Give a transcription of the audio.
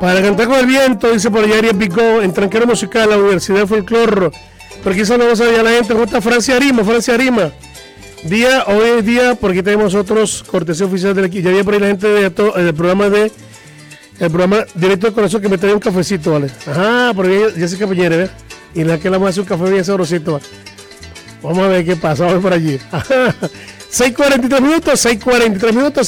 Para cantar con el viento, dice por allá Ariel Picó, en Tranquero Musical, la Universidad de Folclor. Pero quizás no sabía la gente, ¿cómo está Francia Arima? Hoy es día, porque tenemos otros cortesía oficial del equipo. Ya había por ahí la gente del programa Directo de Corazón que me trae un cafecito, ¿vale? Ajá, porque Jessica Piñera, ¿ves? Y la que la vamos a hacer un café bien sabrosito, ¿vale? Vamos a ver qué pasa, vamos por allí. 6:43 minutos.